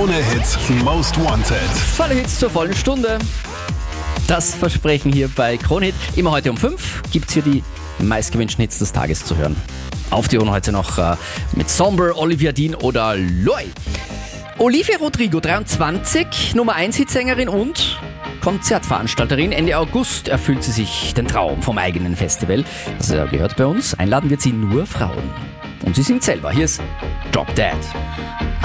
Krone Hits Most Wanted. Volle Hits zur vollen Stunde. Das Versprechen hier bei Krone Hit. Immer heute um 5 gibt es hier die meistgewünschten Hits des Tages zu hören. Auf die Ohren heute noch mit Somber, Olivia Dean oder Loi. Olivia Rodrigo, 23, Nummer 1 Hitsängerin und Konzertveranstalterin. Ende August erfüllt sie sich den Traum vom eigenen Festival. Das gehört bei uns. Einladen wird sie nur Frauen. Und sie singt selber. Hier ist Drop Dead.